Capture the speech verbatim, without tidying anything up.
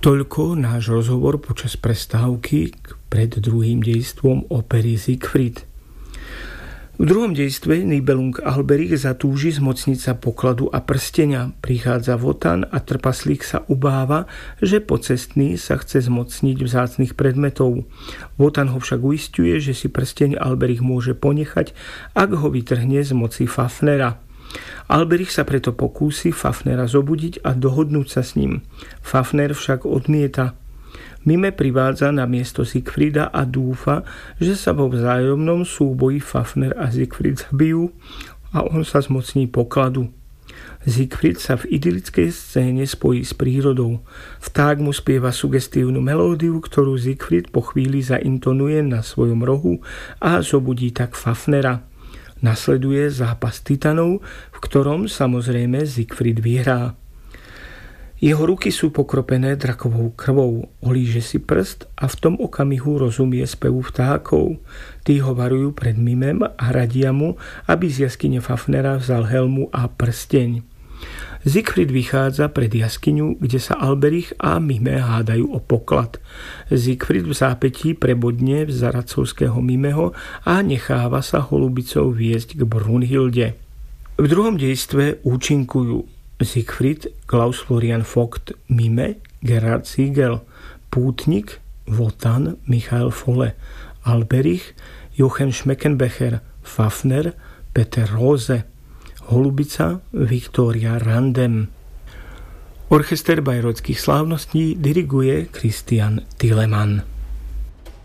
Toľko náš rozhovor počas prestávky pred druhým dejstvom opery Siegfried. V druhom dejstve Nibelung Alberich zatúži zmocniť sa pokladu a prstenia. Prichádza Wotan a trpaslík sa obáva, že pocestný sa chce zmocniť vzácnych predmetov. Wotan ho však uisťuje, že si prsteň Alberich môže ponechať, ak ho vytrhne z moci Fafnera. Alberich sa preto pokúsi Fafnera zobudiť a dohodnúť sa s ním. Fafner však odmieta. Mime privádza na miesto Siegfrieda a dúfa, že sa vo vzájomnom súboji Fafner a Siegfried zabijú a on sa zmocní pokladu. Siegfried sa v idylickej scéne spojí s prírodou. Vták mu spieva sugestívnu melódiu, ktorú Siegfried po chvíli zaintonuje na svojom rohu a zobudí tak Fafnera. Nasleduje zápas titanov, v ktorom samozrejme Siegfried vyhrá. Jeho ruky sú pokropené drakovou krvou, olíže si prst a v tom okamihu rozumie spevu vtákov. Tí ho varujú pred Mimem a radia mu, aby z jaskyne Fafnera vzal helmu a prsteň. Siegfried vychádza pred jaskyňu, kde sa Alberich a Mime hádajú o poklad. Siegfried v zápätí prebodne v zaracovského Mimeho a necháva sa holubicou viesť k Brunhilde. V druhom dejstve účinkujú Siegfried, Klaus Florian Vogt, Mime, Gerhard Siegel, Pútnik, Wotan, Michael Folle, Alberich, Jochen Schmeckenbecher, Fafner, Peter Rose, Holubica, Viktória Randem. Orchester Bayreuthských slávností diriguje Christian Thielemann.